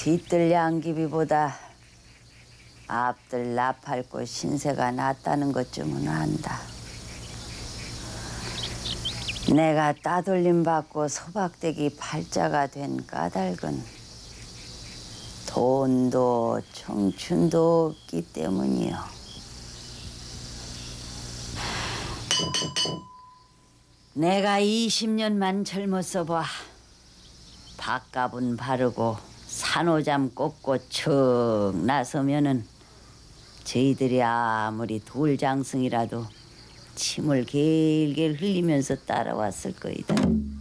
뒤뜰 양귀비보다 앞들 나팔꽃 신세가 낫다는 것쯤은 안다. 내가 따돌림 받고 소박대기 팔자가 된 까닭은 돈도 청춘도 없기 때문이요. 내가 20년만 젊었어 봐. 밥값은 바르고 산호잠 꽂고 척 나서면은 저희들이 아무리 돌장승이라도 침을 길길 흘리면서 따라왔을 거이다.